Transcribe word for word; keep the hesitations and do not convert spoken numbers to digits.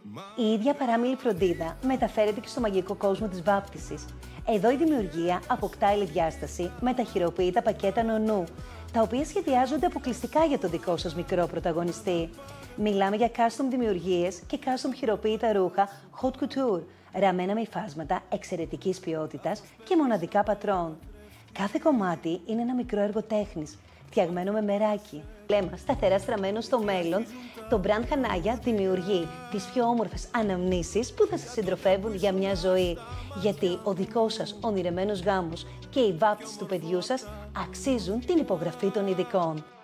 Η ίδια παράμιλη φροντίδα μεταφέρεται και στο μαγικό κόσμο της βάπτισης. Εδώ η δημιουργία αποκτά άλλη διάσταση με τα χειροποίητα πακέτα νονού, τα οποία σχεδιάζονται αποκλειστικά για τον δικό σας μικρό πρωταγωνιστή. Μιλάμε για custom δημιουργίες και custom χειροποίητα ρούχα haute couture, ραμμένα με υφάσματα εξαιρετικής ποιότητας και μοναδικά πατρών. Κάθε κομμάτι είναι ένα μικρό έργο τέχνης, φτιαγμένο με μεράκι. Λέμε σταθερά στραμμένο στο μέλλον, το brand Hanaya δημιουργεί τις πιο όμορφες αναμνήσεις που θα σας συντροφεύουν για μια ζωή. Γιατί ο δικός σας ονειρεμένος γάμος και η βάπτιση του παιδιού σας αξίζουν την υπογραφή των ειδικών.